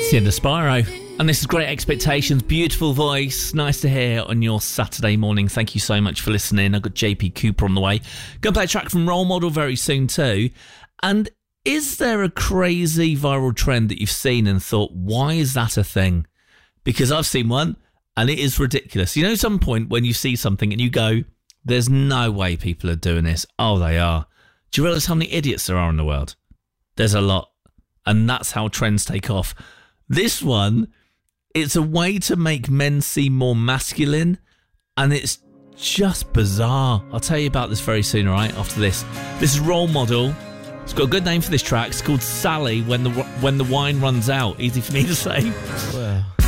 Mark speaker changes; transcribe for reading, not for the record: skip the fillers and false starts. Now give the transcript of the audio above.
Speaker 1: It's the end of Spyro. And this is Great Expectations. Beautiful voice. Nice to hear on your Saturday morning. Thank you so much for listening. I've got JP Cooper on the way. Going to play a track from Role Model very soon too. And is there a crazy viral trend that you've seen and thought, why is that a thing? Because I've seen one and it is ridiculous. You know, some point when you see something and you go, there's no way people are doing this. Oh, they are. Do you realise how many idiots there are in the world? There's a lot. And that's how trends take off. This one, it's a way to make men seem more masculine, and it's just bizarre. I'll tell you about this very soon, all right, after this. This is Role Model. It's got a good name for this track. It's called Sally, When the Wine Runs Out. Easy for me to say.
Speaker 2: Well.